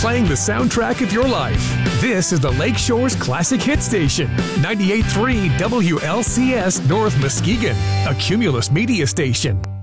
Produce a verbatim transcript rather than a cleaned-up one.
playing the soundtrack of your life. This is the Lakeshore's Classic Hit Station, ninety-eight point three W L C S North Muskegon, a Cumulus media station.